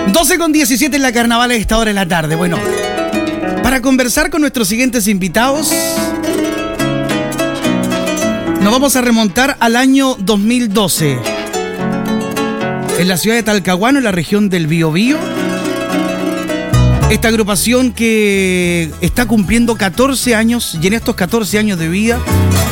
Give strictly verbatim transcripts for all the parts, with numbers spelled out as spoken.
doce con diecisiete en la Carnaval a esta hora de la tarde. Bueno, para conversar con nuestros siguientes invitados, nos vamos a remontar al año dos mil doce. En la ciudad de Talcahuano, en la región del Biobío, esta agrupación que está cumpliendo catorce años, y en estos catorce años de vida,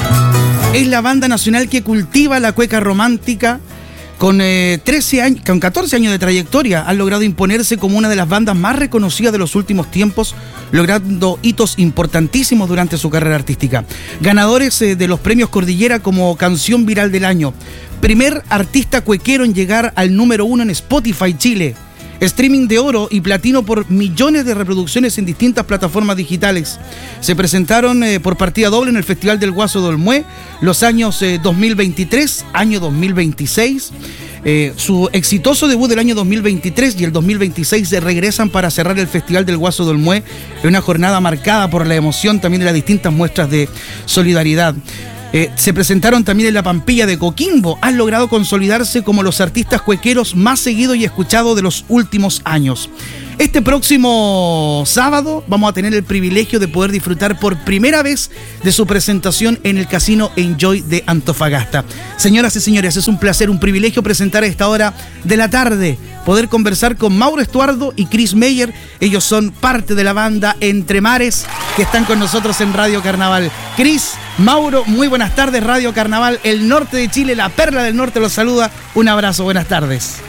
es la banda nacional que cultiva la cueca romántica. Con, eh, trece años, con catorce años de trayectoria, han logrado imponerse como una de las bandas más reconocidas de los últimos tiempos, logrando hitos importantísimos durante su carrera artística. Ganadores eh, de los premios Cordillera como Canción Viral del Año. Primer artista cuequero en llegar al número uno en Spotify Chile. Streaming de oro y platino por millones de reproducciones en distintas plataformas digitales. Se presentaron eh, por partida doble en el Festival del Guaso de Olmué los años eh, dos mil veintitrés, año dos mil veintiséis. Eh, su exitoso debut del año dos mil veintitrés y el dos mil veintiséis se regresan para cerrar el Festival del Guaso de Olmué en una jornada marcada por la emoción también de las distintas muestras de solidaridad. Eh, se presentaron también en la Pampilla de Coquimbo. Han logrado consolidarse como los artistas cuequeros más seguidos y escuchados de los últimos años. Este próximo sábado vamos a tener el privilegio de poder disfrutar por primera vez de su presentación en el Casino Enjoy de Antofagasta. Señoras y señores, es un placer, un privilegio presentar a esta hora de la tarde, poder conversar con Mauro Estuardo y Chris Meyer. Ellos son parte de la banda Entre Mares, que están con nosotros en Radio Carnaval. Chris, Mauro, muy buenas tardes. Radio Carnaval, el norte de Chile, la perla del norte los saluda. Un abrazo, buenas tardes.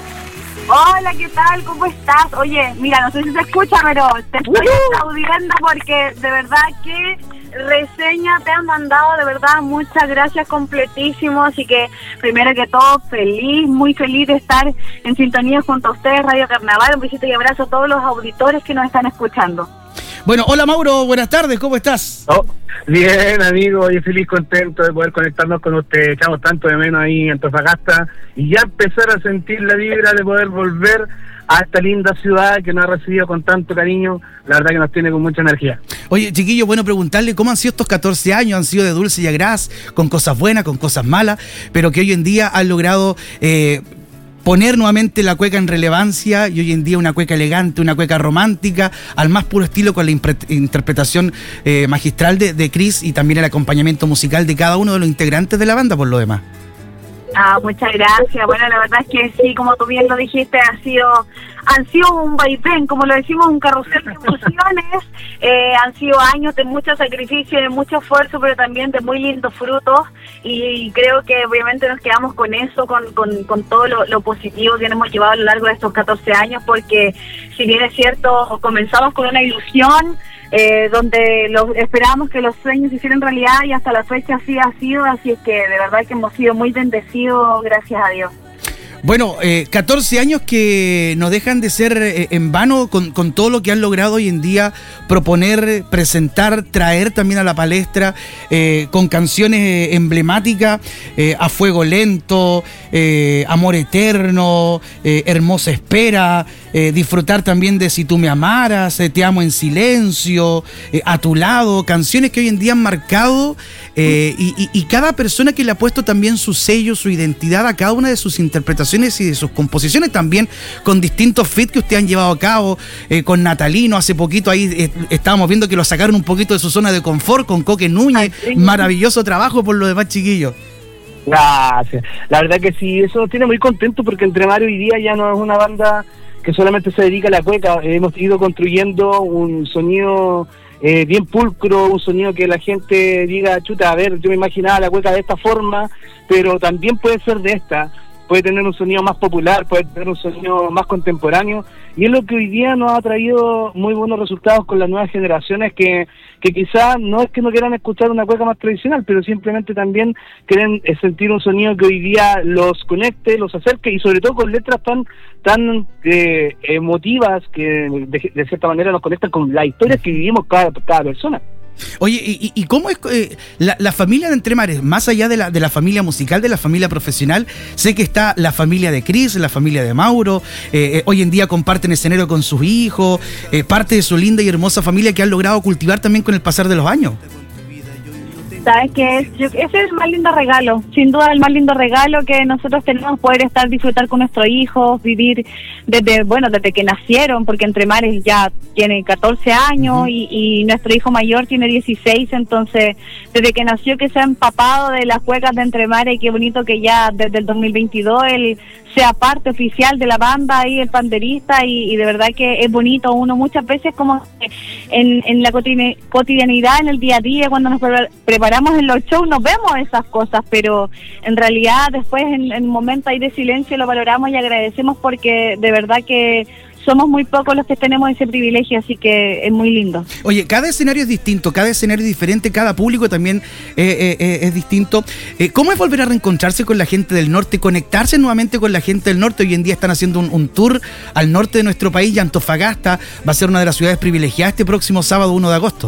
Hola, ¿qué tal? ¿Cómo estás? Oye, mira, no sé si se escucha, pero te estoy aplaudiendo porque de verdad que reseña te han mandado, de verdad, muchas gracias, completísimo. Así que, primero que todo, feliz, muy feliz de estar en sintonía junto a ustedes, Radio Carnaval. Un besito y abrazo a todos los auditores que nos están escuchando. Bueno, hola Mauro, buenas tardes, ¿cómo estás? Oh, bien, amigo, y feliz, contento de poder conectarnos con usted. Echamos tanto de menos ahí en Antofagasta y ya empezar a sentir la vibra de poder volver a esta linda ciudad que nos ha recibido con tanto cariño. La verdad que nos tiene con mucha energía. Oye, chiquillo, bueno preguntarle cómo han sido estos catorce años. Han sido de dulce y agraz, con cosas buenas, con cosas malas, pero que hoy en día han logrado eh, poner nuevamente la cueca en relevancia, y hoy en día una cueca elegante, una cueca romántica, al más puro estilo, con la impre- interpretación eh, magistral de, de Chris y también el acompañamiento musical de cada uno de los integrantes de la banda, por lo demás. Ah, muchas gracias. Bueno, la verdad es que sí, como tú bien lo dijiste, ha sido, han sido un vaivén, como lo decimos, un carrusel de emociones. Eh, han sido años de mucho sacrificio, de mucho esfuerzo, pero también de muy lindos frutos. Y creo que obviamente nos quedamos con eso, con, con, con todo lo, lo positivo que hemos llevado a lo largo de estos catorce años, porque si bien es cierto, comenzamos con una ilusión, Eh, donde lo, esperábamos que los sueños se hicieran realidad, y hasta la fecha así ha sido, así es que de verdad que hemos sido muy bendecidos, gracias a Dios. Bueno, eh, catorce años que no dejan de ser eh, en vano con, con todo lo que han logrado hoy en día proponer, presentar, traer también a la palestra, eh, con canciones eh, emblemáticas, eh, A Fuego Lento, eh, Amor Eterno, eh, Hermosa Espera, eh, disfrutar también de Si Tú Me Amaras, eh, Te Amo en Silencio, eh, A Tu Lado, canciones que hoy en día han marcado eh, y, y, y cada persona que le ha puesto también su sello, su identidad a cada una de sus interpretaciones y de sus composiciones, también con distintos feats que ustedes han llevado a cabo, eh, con Natalino hace poquito ahí eh, estábamos viendo que lo sacaron un poquito de su zona de confort con Coque Núñez. Ay, sí. Maravilloso trabajo por lo demás, chiquillos. Gracias, la verdad que sí, eso nos tiene muy contentos, porque Entre Mares hoy día ya no es una banda que solamente se dedica a la cueca. Hemos ido construyendo un sonido eh, bien pulcro, un sonido que la gente diga, chuta, a ver, yo me imaginaba la cueca de esta forma, pero también puede ser de esta. Puede tener un sonido más popular, puede tener un sonido más contemporáneo, y es lo que hoy día nos ha traído muy buenos resultados con las nuevas generaciones, que, que quizás no es que no quieran escuchar una cueca más tradicional, pero simplemente también quieren sentir un sonido que hoy día los conecte, los acerque, y sobre todo con letras tan tan eh, emotivas que de, de cierta manera nos conectan con las historias que vivimos cada, cada persona. Oye, ¿y, y cómo es eh, la, la familia de Entre Mares, más allá de la, de la familia musical, de la familia profesional? Sé que está la familia de Chris, la familia de Mauro, eh, eh, hoy en día comparten escenario con sus hijos, eh, parte de su linda y hermosa familia que han logrado cultivar también con el pasar de los años. Sabes que es, yo- ese es el más lindo regalo, sin duda el más lindo regalo que nosotros tenemos, poder estar, disfrutar con nuestros hijos, vivir desde, bueno, desde que nacieron, porque Entre Mares ya tiene catorce años uh-huh. y, y nuestro hijo mayor tiene dieciséis, entonces desde que nació que se ha empapado de las cuecas de Entre Mares, y qué bonito que ya desde el dos mil veintidós él sea parte oficial de la banda y el panderista, y, y de verdad que es bonito. Uno muchas veces como en, en la cotidianidad, en el día a día, cuando nos pre- preparamos en los shows, nos vemos esas cosas, pero en realidad después en, en un momento ahí de silencio lo valoramos y agradecemos, porque de verdad que somos muy pocos los que tenemos ese privilegio, así que es muy lindo. Oye, cada escenario es distinto, cada escenario es diferente, cada público también eh, eh, es distinto. Eh, ¿Cómo es volver a reencontrarse con la gente del norte, conectarse nuevamente con la gente del norte? Hoy en día están haciendo un, un tour al norte de nuestro país, y Antofagasta va a ser una de las ciudades privilegiadas este próximo sábado uno de agosto.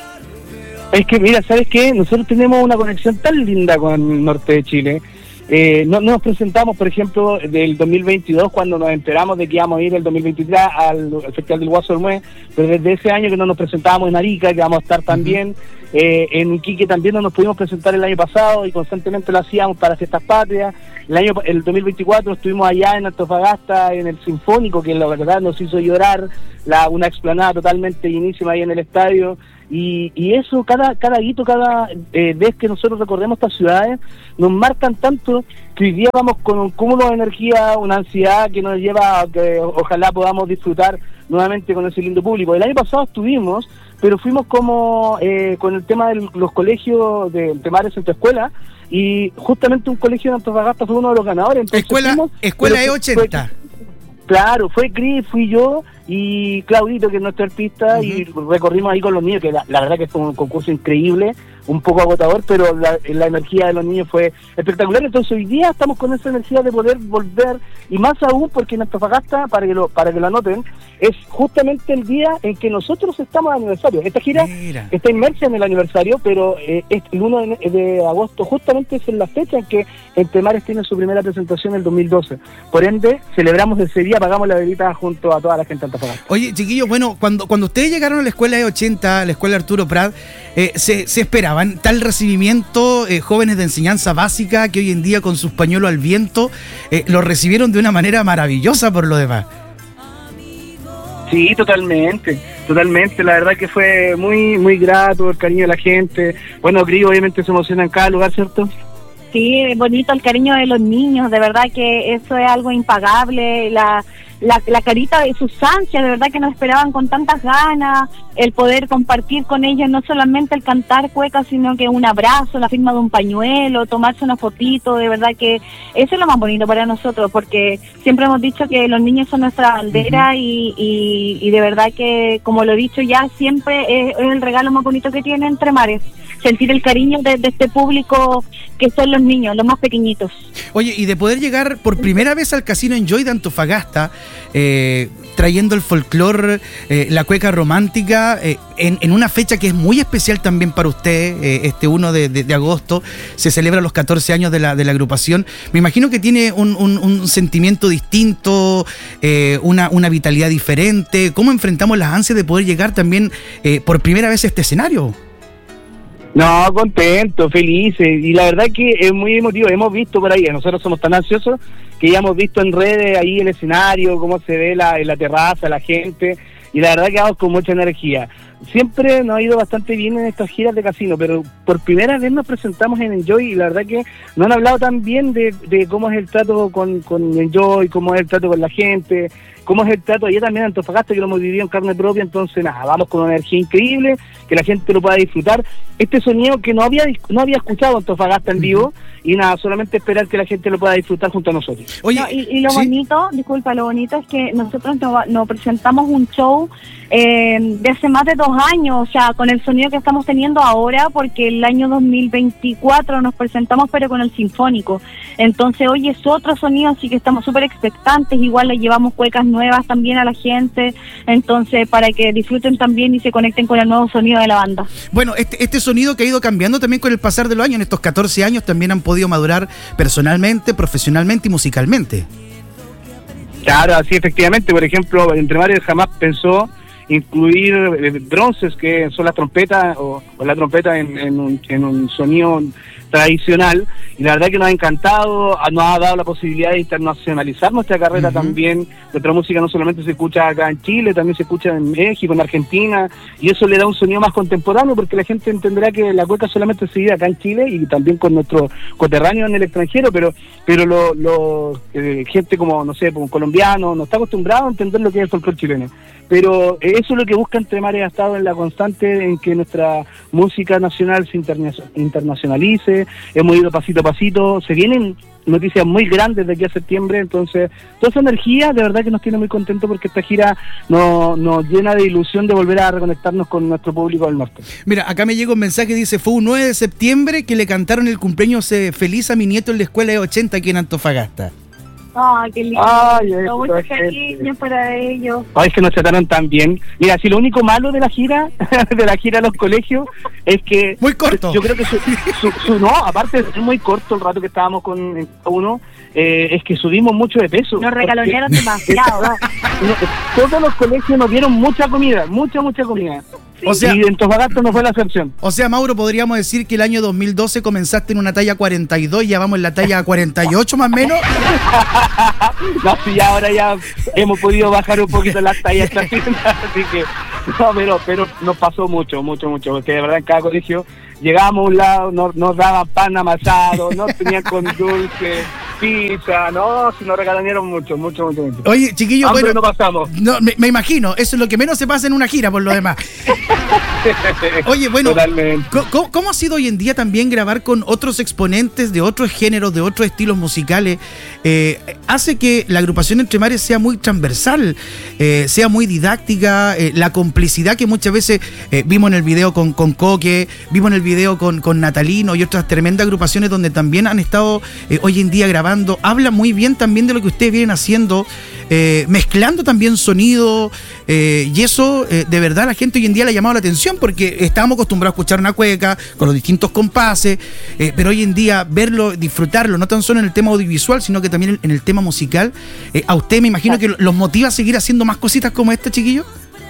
Es que, mira, ¿sabes qué? Nosotros tenemos una conexión tan linda con el norte de Chile. Eh, no, no nos presentamos, por ejemplo, del dos mil veintidós, cuando nos enteramos de que íbamos a ir el dos mil veintitrés al, al Festival del Guaso del Mue, pero desde ese año que no nos presentábamos en Arica, que vamos a estar también, uh-huh. eh, en Iquique también no nos pudimos presentar el año pasado, y constantemente lo hacíamos para Fiestas Patrias. El año el dos mil veinticuatro estuvimos allá en Antofagasta, en el Sinfónico, que la verdad nos hizo llorar, la una explanada totalmente llenísima ahí en el estadio. Y, y eso, cada cada hito, cada eh, vez que nosotros recorremos estas ciudades, nos marcan tanto que hoy día vamos con un cúmulo de energía, una ansiedad que nos lleva a que ojalá podamos disfrutar nuevamente con ese lindo público. El año pasado estuvimos, pero fuimos como eh, con el tema de los colegios de Entre Mares Centro Escuela, y justamente un colegio de Antofagasta fue uno de los ganadores. Entonces Escuela, fuimos, escuela E ochenta. Claro, fue Cris, fui yo y Claudito, que es nuestro artista, uh-huh. y recorrimos ahí con los niños, que la, la verdad que fue un concurso increíble, un poco agotador, pero la, la energía de los niños fue espectacular. Entonces hoy día estamos con esa energía de poder volver, y más aún porque en Antofagasta, para que lo para que lo anoten, es justamente el día en que nosotros estamos de aniversario. Esta gira Mira. está inmersa en el aniversario, pero eh, es el uno de, de agosto justamente es en la fecha en que Entre Mares tiene su primera presentación en el dos mil doce. Por ende, celebramos ese día, pagamos la velita junto a toda la gente de Antofagasta. Oye, chiquillos, bueno, cuando cuando ustedes llegaron a la escuela E ochenta, a la escuela Arturo Prat, eh, se, se esperaban tal recibimiento, eh, jóvenes de enseñanza básica que hoy en día con sus pañuelos al viento eh, lo recibieron de una manera maravillosa por lo demás. Sí, totalmente, totalmente, la verdad que fue muy muy grato el cariño de la gente. Bueno, Cris obviamente se emociona en cada lugar, ¿cierto? Sí, es bonito el cariño de los niños, de verdad que eso es algo impagable, la La, la carita de sus ansias, de verdad que nos esperaban con tantas ganas, el poder compartir con ellos no solamente el cantar cuecas, sino que un abrazo, la firma de un pañuelo, tomarse una fotito, de verdad que eso es lo más bonito para nosotros, porque siempre hemos dicho que los niños son nuestra bandera, uh-huh. y, y, y de verdad que, como lo he dicho ya, siempre es, es el regalo más bonito que tiene Entre Mares, sentir el cariño de, de este público que son los niños, los más pequeñitos. Oye, y de poder llegar por primera vez al Casino Enjoy de Antofagasta, eh, trayendo el folclore, eh, la cueca romántica, eh, en, en una fecha que es muy especial también para usted, eh, este uno de, de, de agosto, se celebra los catorce años de la, de la agrupación. Me imagino que tiene un, un, un sentimiento distinto, eh, una, una vitalidad diferente. ¿Cómo enfrentamos las ansias de poder llegar también eh, por primera vez a este escenario? No, contento, felices, y la verdad que es muy emotivo. Hemos visto por ahí, nosotros somos tan ansiosos que ya hemos visto en redes ahí el escenario, cómo se ve la, en la terraza, la gente, y la verdad que vamos con mucha energía. Siempre nos ha ido bastante bien en estas giras de casino, pero por primera vez nos presentamos en Enjoy, y la verdad que no han hablado tan bien de, de cómo es el trato con, con Enjoy, cómo es el trato con la gente, cómo es el trato allá también en Antofagasta, que lo hemos vivido en carne propia. Entonces nada, vamos con una energía increíble, que la gente lo pueda disfrutar, este sonido que no había no había escuchado Antofagasta en vivo, y nada, solamente esperar que la gente lo pueda disfrutar junto a nosotros. Oye, no, y, y lo ¿sí? bonito, disculpa, lo bonito es que nosotros nos no presentamos un show eh, de hace más de dos años, o sea, con el sonido que estamos teniendo ahora, porque el año dos mil veinticuatro nos presentamos pero con el Sinfónico, entonces hoy es otro sonido, así que estamos súper expectantes. Igual le llevamos cuecas nuevas también a la gente, entonces para que disfruten también y se conecten con el nuevo sonido de la banda. Bueno, este, este sonido que ha ido cambiando también con el pasar de los años, en estos catorce años también han podido madurar personalmente, profesionalmente y musicalmente. Claro, así efectivamente. Por ejemplo, Entre Mares jamás pensó incluir eh, bronces, que son las trompetas, o, o la trompeta en, en, un, en un sonido tradicional, y la verdad que nos ha encantado, nos ha dado la posibilidad de internacionalizar nuestra carrera. Uh-huh. También nuestra música no solamente se escucha acá en Chile, también se escucha en México, en Argentina, y eso le da un sonido más contemporáneo, porque la gente entenderá que la cueca solamente se vive acá en Chile y también con nuestros coterráneos en el extranjero, pero pero lo, lo eh, gente como, no sé, como colombiano, no está acostumbrado a entender lo que es el folclore chileno. Pero eso es lo que busca Entre Mares, ha estado en la constante en que nuestra música nacional se interna- internacionalice. Hemos ido pasito a pasito, se vienen noticias muy grandes de aquí a septiembre, entonces toda esa energía de verdad que nos tiene muy contentos, porque esta gira nos, nos llena de ilusión de volver a reconectarnos con nuestro público del norte. Mira, acá me llega un mensaje, dice, fue un nueve de septiembre que le cantaron el cumpleaños eh, feliz a mi nieto en la escuela de ochenta aquí en Antofagasta. Ay, qué lindo. Ay, Muchos cariños para ellos. Ay, es que nos trataron tan bien. Mira, si lo único malo de la gira, de la gira a los colegios, es que... Muy corto. Yo creo que su, su, su no, aparte de ser muy corto el rato que estábamos con uno, eh, es que subimos mucho de peso. Nos regalonearon demasiado. No, todos los colegios nos dieron mucha comida, mucha, mucha comida. O sea, y en Antofagasta no fue la excepción. O sea, Mauro, podríamos decir que el año dos mil doce comenzaste en una talla cuarenta y dos y ya vamos en la talla cuarenta y ocho más o menos. No, sí, ya ahora ya hemos podido bajar un poquito las tallas, así que no, pero, pero nos pasó mucho, mucho, mucho, porque de verdad en cada colegio llegábamos a un lado, nos, nos daban pan amasado, nos tenían con dulce, pizza, no, si nos regalaron mucho, mucho, mucho, mucho. Oye, chiquillos, Hambre bueno, no pasamos. No, me, me imagino, eso es lo que menos se pasa en una gira, por lo demás. Oye, bueno, ¿cómo, ¿cómo ha sido hoy en día también grabar con otros exponentes de otros géneros, de otros estilos musicales? Eh, hace que la agrupación Entre Mares sea muy transversal, eh, sea muy didáctica, eh, la complicidad que muchas veces eh, vimos en el video con, con Coque, vimos en el video con, con Natalino y otras tremendas agrupaciones donde también han estado eh, hoy en día grabando, habla muy bien también de lo que ustedes vienen haciendo, eh, mezclando también sonido, eh, y eso eh, de verdad la gente hoy en día le ha llamado la atención, porque estábamos acostumbrados a escuchar una cueca con los distintos compases, eh, pero hoy en día verlo, disfrutarlo, no tan solo en el tema audiovisual, sino que también en el tema musical, eh, a usted me imagino que los motiva a seguir haciendo más cositas como esta, chiquillo.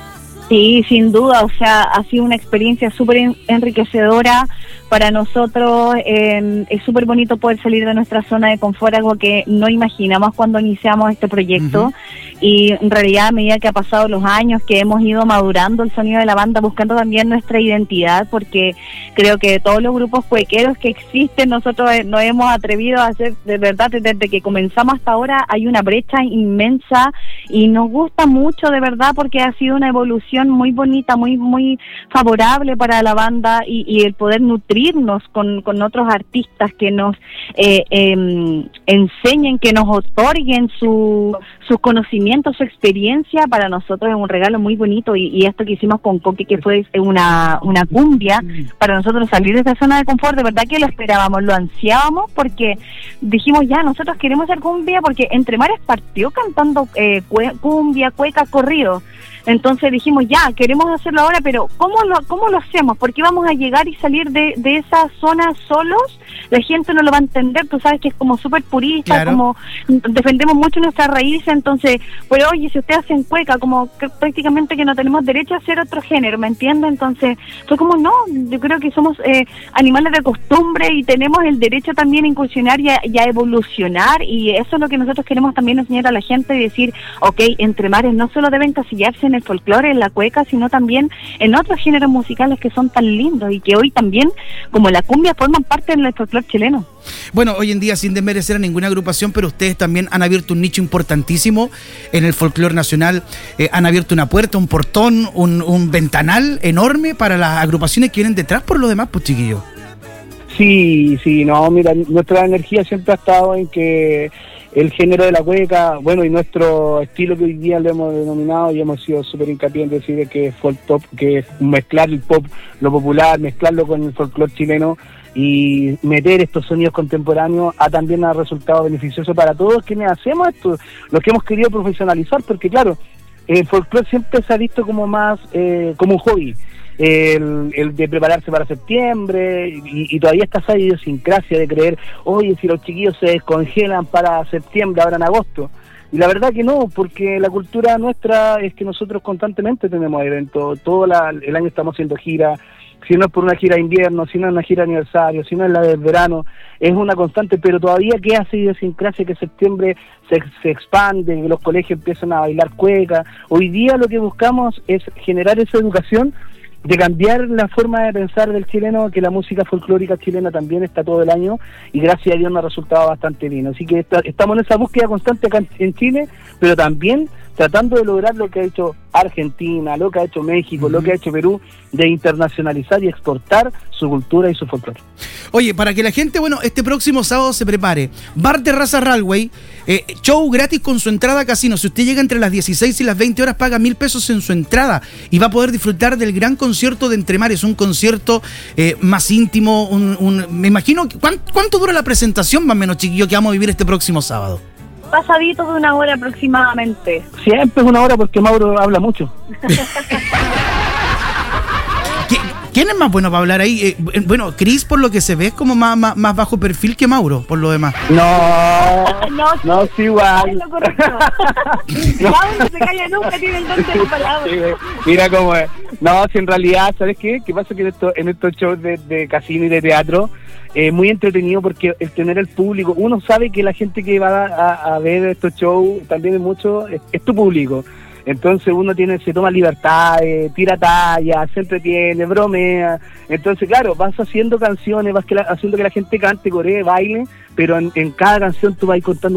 Sí, sin duda, o sea, ha sido una experiencia súper enriquecedora para nosotros. Eh, es súper bonito poder salir de nuestra zona de confort, algo que no imaginamos cuando iniciamos este proyecto. Uh-huh. Y en realidad, a medida que ha pasado los años, que hemos ido madurando el sonido de la banda, buscando también nuestra identidad, porque creo que todos los grupos cuequeros que existen, nosotros nos hemos atrevido a hacer, de verdad, desde que comenzamos hasta ahora, hay una brecha inmensa y nos gusta mucho, de verdad, porque ha sido una evolución muy bonita, muy muy favorable para la banda, y, y el poder nutrirnos con, con otros artistas que nos eh, eh, enseñen, que nos otorguen su, sus conocimientos, su experiencia, para nosotros es un regalo muy bonito. Y, y esto que hicimos con Coque, que fue una, una cumbia, para nosotros salir de esa zona de confort, de verdad que lo esperábamos, lo ansiábamos, porque dijimos ya, nosotros queremos hacer cumbia, porque Entre Mares partió cantando eh, cumbia, cueca, corrido. Entonces dijimos, ya, queremos hacerlo ahora, pero ¿cómo lo cómo lo hacemos? Porque vamos a llegar y salir de, de esa zona solos, la gente no lo va a entender, tú sabes que es como súper purista, claro. Como defendemos mucho nuestras raíces, entonces, pues oye, si ustedes hacen cueca, como que prácticamente que no tenemos derecho a hacer otro género, ¿me entiendes? Entonces, fue como, no, yo creo que somos eh, animales de costumbre y tenemos el derecho también a incursionar y a, y a evolucionar, y eso es lo que nosotros queremos también enseñar a la gente, y decir, ok, Entre Mares no solo deben encasillarse en el folclore, en la cueca, sino también en otros géneros musicales que son tan lindos y que hoy también, como la cumbia, forman parte del folclore chileno. Bueno, hoy en día, sin desmerecer a ninguna agrupación, pero ustedes también han abierto un nicho importantísimo en el folclore nacional, eh, han abierto una puerta, un portón, un, un ventanal enorme para las agrupaciones que vienen detrás por lo demás, pues chiquillos. Sí, sí, no, mira, nuestra energía siempre ha estado en que el género de la cueca, bueno, y nuestro estilo que hoy día lo hemos denominado y hemos sido súper hincapié en decir que es folk pop, que es mezclar el pop, lo popular, mezclarlo con el folclore chileno y meter estos sonidos contemporáneos ha también ha resultado beneficioso para todos quienes hacemos esto, los que hemos querido profesionalizar, porque claro, el folclore siempre se ha visto como más, eh, como un hobby. El, el de prepararse para septiembre y, y todavía está esa idiosincrasia de creer, oye, si los chiquillos se descongelan para septiembre, ahora en agosto, Y la verdad que no, porque la cultura nuestra es que nosotros constantemente tenemos eventos, todo la, el año estamos haciendo gira, si no es por una gira de invierno, si no es una gira de aniversario, si no es la del verano, es una constante, pero todavía queda esa idiosincrasia que septiembre se, se expande, que los colegios empiezan a bailar cueca. Hoy día lo que buscamos es generar esa educación de cambiar la forma de pensar del chileno, que la música folclórica chilena también está todo el año y gracias a Dios nos ha resultado bastante bien. Así que está, estamos en esa búsqueda constante acá en, en Chile, pero también tratando de lograr lo que ha hecho Argentina, lo que ha hecho México, uh-huh. lo que ha hecho Perú, de internacionalizar y exportar su cultura y su folclore. Oye, para que la gente, bueno, este próximo sábado se prepare, Bar Terraza Railway, eh, show gratis con su entrada casino. Si usted llega entre las dieciséis y las veinte horas, paga mil pesos en su entrada y va a poder disfrutar del gran concierto de Entre Mares, un concierto eh, más íntimo, un, un, me imagino, ¿cuánto, ¿cuánto dura la presentación más o menos, chiquillo, que vamos a vivir este próximo sábado? Pasadito de una hora aproximadamente. Siempre es una hora porque Mauro habla mucho. ¿Quién es más bueno para hablar ahí? Eh, bueno, Cris, por lo que se ve, es como más, más, más bajo perfil que Mauro, por lo demás. No, no, no, sí, igual. Es lo correcto. Mauro no se calla nunca, tiene el don de la palabra. Sí, mira cómo es. No, si en realidad, ¿sabes qué? ¿Qué pasa? Que en, esto, en estos shows de, de casino y de teatro, es eh, muy entretenido porque el tener el público, uno sabe que la gente que va a, a ver estos shows también es mucho, es, es tu público. Entonces uno tiene se toma libertades, tira talla, se entretiene, bromea. Entonces, claro, vas haciendo canciones, vas que la, haciendo que la gente cante, coree, baile, pero en, en cada canción tú vas contando